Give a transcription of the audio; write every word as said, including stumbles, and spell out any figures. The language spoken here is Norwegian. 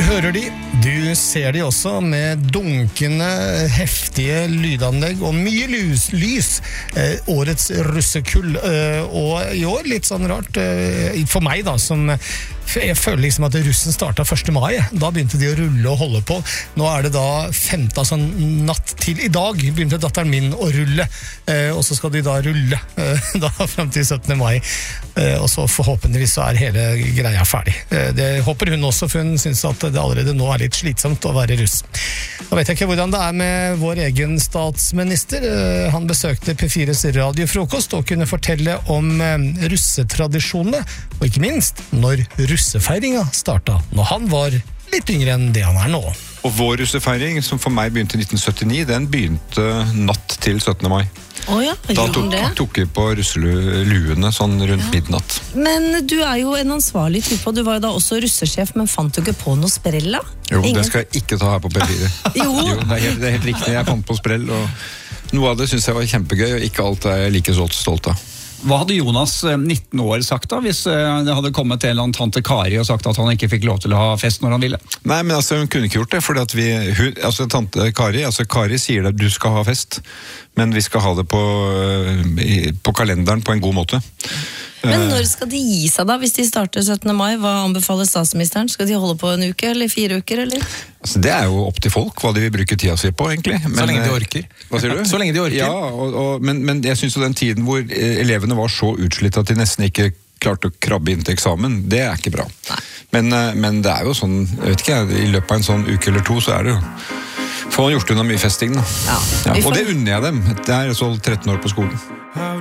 hører de, du ser de også med dunkende, heftige lydanlegg og mye lys, lys. Eh, årets russekull. Eh, og i år litt sånn rart, eh, for meg da, som jeg føler liksom at russen startet første mai. Da begynte de å rulle og holde på. Nå er det da femte, altså natt til i dag begynte datteren min å rulle. Eh, og så skal de da rulle eh, da frem til syttende mai. Eh, og så forhåpentligvis så er hele greia ferdig. Eh, det håper hun også, for hun synes at det allerede nå er litt slitsomt å være russ. Da vet jeg ikke hvordan det er med vår egen statsminister. Eh, han besøkte P fires radiofrokost og kunne fortelle om eh, russetradisjonene, og ikke minst når russefeiringa starta når han var litt yngre enn det han er nå. Og vår russefeiring, som for meg begynte i nitten syttini, den begynte natt til syttende mai. Oh ja, da tok, tok vi på russeluene sånn rundt ja. midnatt. Men du er jo en ansvarlig type, og du var jo da også russesjef, men fant du ikke på noe sprell da? Jo, Ingen? Det skal jeg ikke ta her på P fire. jo. jo det, er helt, det er helt riktig, jeg fant på sprell, og noe av det synes jeg var kjempegøy, og ikke alt er jeg like stolt av. Hva hadde Jonas, nitten år, sagt da, hvis det hadde kommet til en eller annen tante Kari og sagt at han ikke fikk lov til å ha fest når han ville? Nei, men altså, hun kunne ikke gjort det, fordi at vi, hun, altså tante Kari, altså Kari sier at du skal ha fest, men vi skal ha det på, på kalenderen på en god måte. Men når skal de gi seg da, hvis de starter syttende mai? Hva anbefaler statsministeren? Skal de holde på en uke, eller fire uker, eller? Altså, det er jo opp til folk, hva de vil bruke tida si på, egentlig. Men, så lenge de orker. Hva sier du? Så lenge de orker. Ja, og, og, men, men jeg synes jo den tiden hvor elevene var så utslitt at de nesten ikke klarte å krabbe inn til eksamen, det er ikke bra. Men, men det er jo sånn, jeg vet ikke, i løpet av en sånn uke eller to, så er det jo får man gjort unna mye festing da. Ja, ja, og det unner jeg dem. Det er så tretten år på skolen.